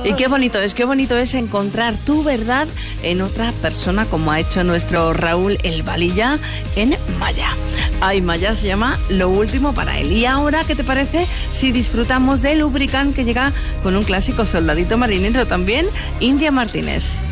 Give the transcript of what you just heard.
Y qué bonito es encontrar tu verdad en otra persona, como ha hecho nuestro Raúl El Valilla en Maya. Ay, Maya se llama Lo Último para él. Y ahora, ¿qué te parece si disfrutamos de Lubricant, que llega con un clásico Soldadito Marinero también, India Martínez?